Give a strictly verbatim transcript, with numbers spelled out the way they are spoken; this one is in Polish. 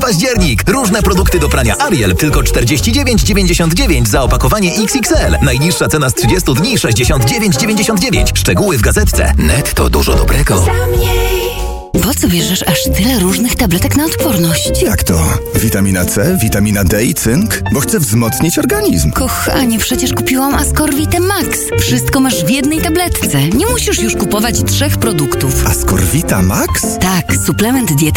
październik. Różne produkty do prania Ariel tylko czterdzieści dziewięć dziewięćdziesiąt dziewięć za opakowanie X X L. Najniższa cena z trzydziestu dni sześćdziesiąt dziewięć dziewięćdziesiąt dziewięć. Szczegóły w gazetce. Netto dużo dobrego. Po co bierzesz aż tyle różnych tabletek na odporność? Jak to? Witamina C, witamina D i cynk? Bo chcę wzmocnić organizm. Kochanie, przecież kupiłam Ascorvite Max. Wszystko masz w jednej tabletce. Nie musisz już kupować trzech produktów. Ascorvita Max? Tak, suplement diety